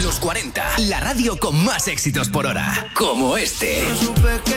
Los 40, la radio con más éxitos por hora. Como este. No supe